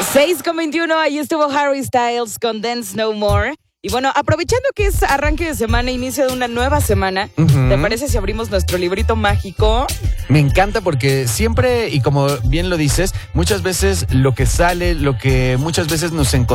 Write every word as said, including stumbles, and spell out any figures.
seis con veintiuno, ahí estuvo Harry Styles con Dance No More. Y bueno, aprovechando que es arranque de semana, inicio de una nueva semana, uh-huh. ¿te parece si abrimos nuestro librito mágico? Me encanta porque siempre, y como bien lo dices, muchas veces lo que sale, lo que muchas veces nos encontramos